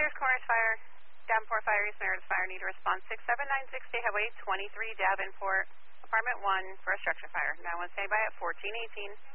Cedars Corners Fire, Davenport Fire, East Meredith Fire, need a response 6796 State Highway 23 Davenport, Apartment 1 for a structure fire. 911 standby at 1418.